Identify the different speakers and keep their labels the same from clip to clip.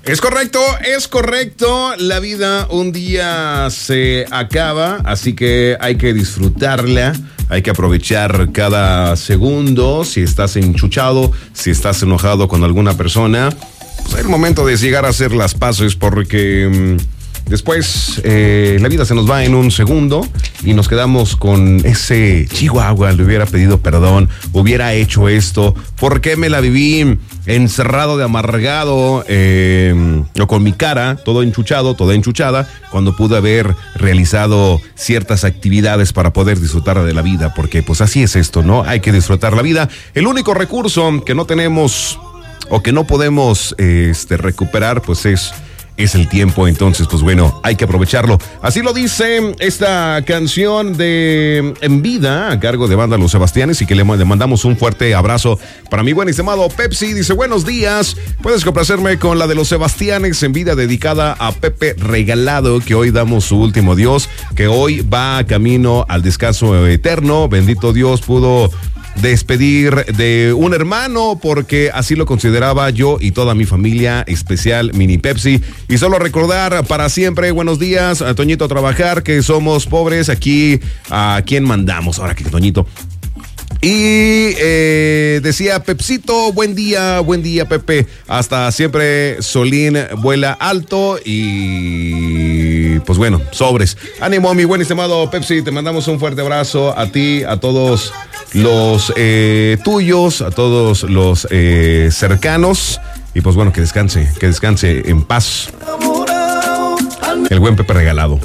Speaker 1: Es correcto. La vida un día se acaba, así que hay que disfrutarla. Hay que aprovechar cada segundo. Si estás enchuchado, si estás enojado con alguna persona, pues es el momento de llegar a hacer las paces, porque después la vida se nos va en un segundo y nos quedamos con ese Chihuahua, le hubiera pedido perdón, hubiera hecho esto, ¿por qué me la viví encerrado de amargado o con mi cara todo enchuchado, toda enchuchada, cuando pude haber realizado ciertas actividades para poder disfrutar de la vida? Porque pues así es esto, ¿no? Hay que disfrutar la vida. El único recurso que no tenemos o que no podemos recuperar pues es el tiempo. Entonces, pues bueno, hay que aprovecharlo. Así lo dice esta canción de En Vida, a cargo de Banda Los Sebastianes, y que le mandamos un fuerte abrazo para mi buen estimado Pepsi. Dice, buenos días, puedes complacerme con la de Los Sebastianes, En Vida, dedicada a Pepe Regalado, que hoy damos su último adiós, que hoy va camino al descanso eterno. Bendito Dios, pudo despedir de un hermano, porque así lo consideraba yo y toda mi familia, especial Mini Pepsi. Y solo recordar para siempre, buenos días, a Toñito, a trabajar, que somos pobres, aquí a quien mandamos. Ahora que Toñito. Y decía Pepsito, buen día Pepe, hasta siempre Solín vuela alto. Y pues bueno, sobres. Ánimo, mi buen estimado Pepsi, te mandamos un fuerte abrazo a ti, a todos los tuyos, a todos los cercanos. Y pues bueno, que descanse en paz el buen Pepe Regalado.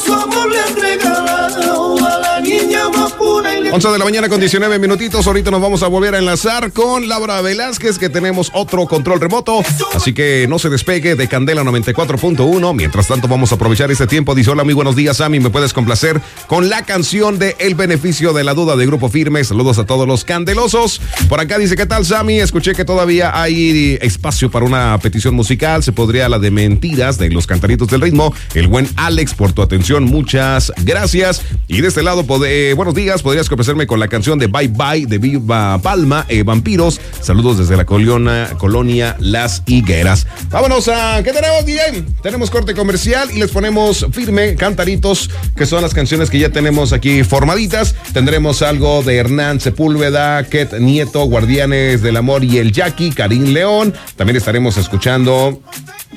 Speaker 1: 11 de la mañana con 19 minutitos. Ahorita nos vamos a volver a enlazar con Laura Velázquez, que tenemos otro control remoto. Así que no se despegue de Candela 94.1. Mientras tanto, vamos a aprovechar este tiempo. Dice, hola, muy buenos días, Sammy. ¿Me puedes complacer con la canción de El Beneficio de la Duda de Grupo Firme? Saludos a todos los candelosos. Por acá dice, ¿qué tal, Sammy? Escuché que todavía hay espacio para una petición musical. Se podría la de Mentiras de Los Cantaritos del Ritmo. El buen Alex, por tu atención, muchas gracias. Y de este lado, buenos días, podrías complacerme con la canción de Bye Bye de Viva Palma, Vampiros. Saludos desde la colonia Las Higueras. Vámonos a... ¿Qué tenemos, DJ? Tenemos corte comercial y les ponemos Firme, Cantaritos, que son las canciones que ya tenemos aquí formaditas. Tendremos algo de Hernán Sepúlveda, Ket Nieto, Guardianes del Amor y el Jackie, Karim León. También estaremos escuchando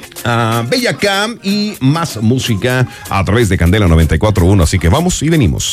Speaker 1: Bella Cam y más música a través de Candela 94.1. Así que vamos y venimos.